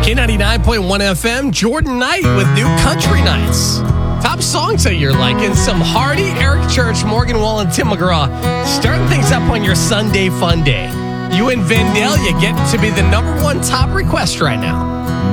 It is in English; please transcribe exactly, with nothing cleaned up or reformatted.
K ninety-nine point one F M, Jordan Knight with New Country Nights. Top songs that you're liking. Some Hardy, Eric Church, Morgan Wallen, Tim McGraw. Starting things up on your Sunday fun day. You and Vandalia get to be the number one top request right now.